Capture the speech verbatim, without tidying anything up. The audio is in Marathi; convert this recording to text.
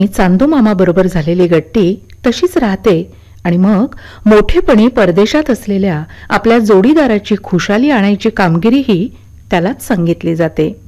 चांदू मामा बरोबर झालेली गट्टी तशीच राहते आणि मग मोठेपणी परदेशात असलेल्या आपल्या जोडीदाराची खुशाली आणायची कामगिरीही त्यालाच सांगितली जाते.